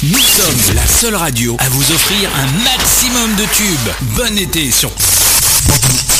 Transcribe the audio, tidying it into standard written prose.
Nous sommes la seule radio à vous offrir un maximum de tubes. Bon été sur